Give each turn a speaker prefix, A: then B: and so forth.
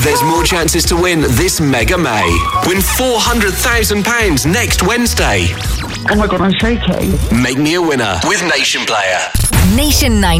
A: There's more chances to win this Mega May. Win £400,000 next Wednesday.
B: Oh my God, I'm shaking.
A: Make me a winner with Nation Player.
C: Nation 9.